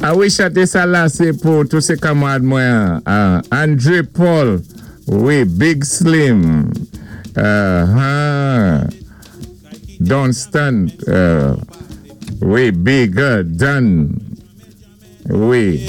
I wish at this last pour tous ces camarades moi André Paul, oui, Big Slim, Don't Stand, oui, Big Dan, oui.